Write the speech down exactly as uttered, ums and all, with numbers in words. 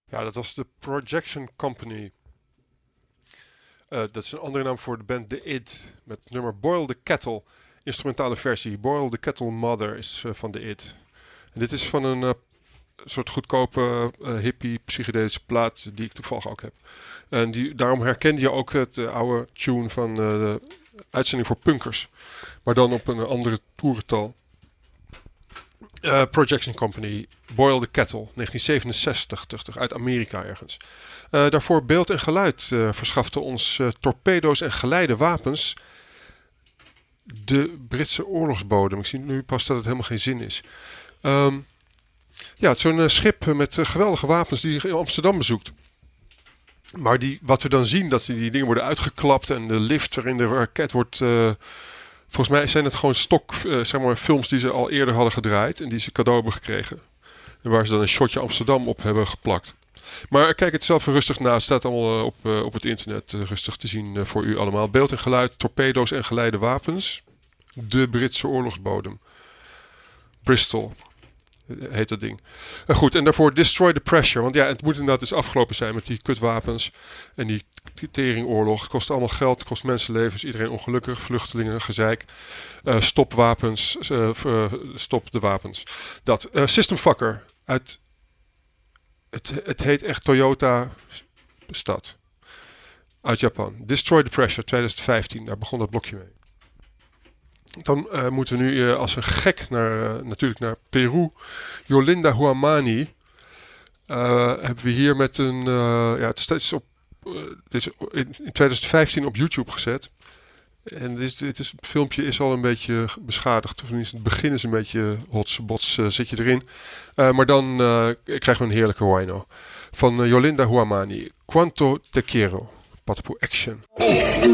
Ja, dat was de Projection Company. Uh, dat is een andere naam voor de band The Id. Met het nummer Boil the Kettle. Instrumentale versie. Boil the Kettle Mother is uh, van The Id. En dit is van een uh, soort goedkope uh, hippie psychedelische plaat die ik toevallig ook heb. En die, daarom herkende je ook het uh, oude tune van uh, de uitzending voor punkers. Maar dan op een andere toerental. Uh, Projection Company, Boil the Kettle, negentien zevenenzestig, uit Amerika ergens. Uh, daarvoor beeld en geluid uh, verschafte ons uh, torpedo's en geleide wapens de Britse oorlogsbodem. Ik zie nu pas dat het helemaal geen zin is. Um, ja, het is zo'n uh, schip met uh, geweldige wapens die je in Amsterdam bezoekt. Maar die, wat we dan zien, dat die, die dingen worden uitgeklapt en de lift waarin de raket wordt... Uh, Volgens mij zijn het gewoon stok, uh, zeg maar, films die ze al eerder hadden gedraaid en die ze cadeau hebben gekregen. En waar ze dan een shotje Amsterdam op hebben geplakt. Maar kijk het zelf rustig na. Het staat allemaal uh, op, uh, op het internet uh, rustig te zien uh, voor u allemaal. Beeld en geluid, torpedo's en geleide wapens. De Britse oorlogsbodem. Bristol heet dat ding. Uh, goed, en daarvoor Destroy the Pressure. Want ja, het moet inderdaad dus afgelopen zijn met die kutwapens en die teringoorlog. Het kost allemaal geld, het kost mensenlevens, iedereen ongelukkig, vluchtelingen, gezeik. Uh, stop wapens, uh, uh, stop de wapens. Dat. Uh, System Fucker uit, het, het heet echt Toyota Stad. Uit Japan. Destroy the Pressure, twintig vijftien, daar begon dat blokje mee. Dan uh, moeten we nu uh, als een gek naar, uh, natuurlijk naar Peru. Yolinda Huamani. Uh, hebben we hier met een... Uh, ja, het is op, uh, dit is in, in twintig vijftien op YouTube gezet. En dit, is, dit is, het filmpje is al een beetje beschadigd. Of tenminste, het begin is een beetje hotsbots uh, zit je erin. Uh, maar dan uh, krijgen we een heerlijke wino. Van uh, Yolinda Huamani. Quanto te quiero. Patapu Action.